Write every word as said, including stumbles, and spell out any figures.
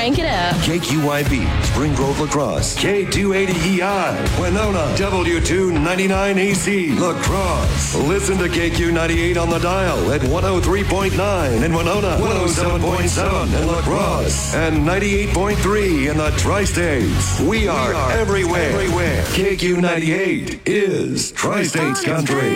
Crank it up. K Q Y B, Spring Grove Lacrosse. K two eighty E I, Winona. W two ninety-nine A C, Lacrosse. Listen to K Q ninety-eight on the dial at one oh three point nine in Winona, one oh seven point seven in Lacrosse, and ninety-eight point three in the Tri-States. We are, we are everywhere. everywhere. K Q ninety-eight is Tri-States Country.